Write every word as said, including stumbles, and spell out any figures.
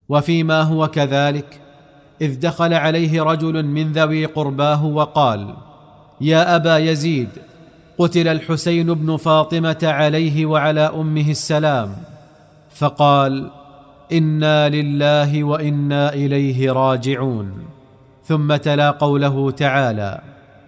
وفيما هو كذلك إذ دخل عليه رجل من ذوي قرباه وقال: يا أبا يزيد، قتل الحسين بن فاطمة عليه وعلى أمه السلام. فقال: إنا لله وإنا إليه راجعون. ثم تلا قوله تعالى: